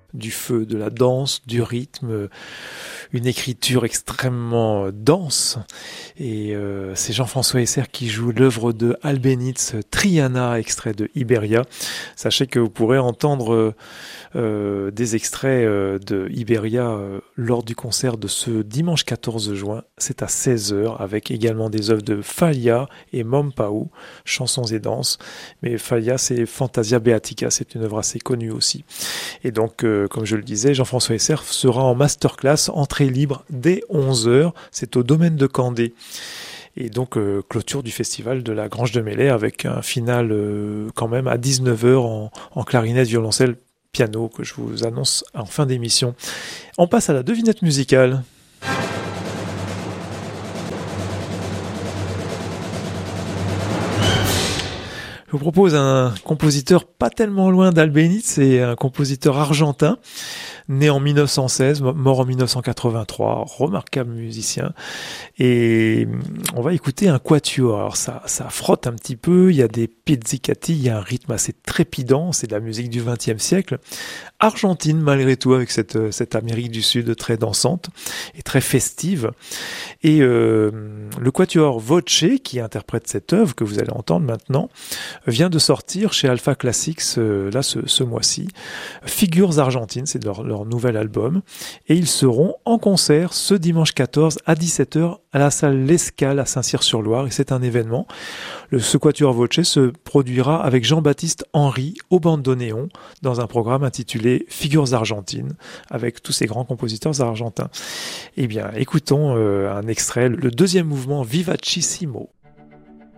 du feu, de la danse, du rythme, une écriture extrêmement dense. Et c'est Jean-François Esser qui joue l'œuvre de Albéniz, Triana, extrait de Iberia. Sachez que vous pourrez entendre des extraits de Iberia lors du concert de ce dimanche 14 juin. C'est à 16h avec également des œuvres de Falla et Mompau, chansons et danses. Mais Falla, c'est Fantasia Beatica, c'est une œuvre assez connue aussi. Et donc, comme je le disais, Jean-François Esser sera en masterclass, entrée libre dès 11h. C'est au domaine de Candé. Et donc, clôture du festival de la Grange de Melay avec un final quand même à 19h en clarinette, violoncelle, piano que je vous annonce en fin d'émission. On passe à la devinette musicale. Je vous propose un compositeur pas tellement loin d'Albéniz, c'est un compositeur argentin, né en 1916, mort en 1983, remarquable musicien. Et on va écouter un quatuor. Alors ça frotte un petit peu, il y a des pizzicati, il y a un rythme assez trépidant, c'est de la musique du XXe siècle. Argentine malgré tout, avec cette Amérique du Sud très dansante et très festive. Et le quatuor Voce, qui interprète cette œuvre que vous allez entendre maintenant, vient de sortir chez Alpha Classics ce mois-ci. Figures Argentines, c'est leur nouvel album. Et ils seront en concert ce dimanche 14 à 17h à la salle L'Escale à Saint-Cyr-sur-Loire. Et c'est un événement. Ce quatuor Voce se produira avec Jean-Baptiste Henry au bandoneon dans un programme intitulé Figures Argentines avec tous ces grands compositeurs argentins. Eh bien, écoutons un extrait, le deuxième mouvement Vivacissimo.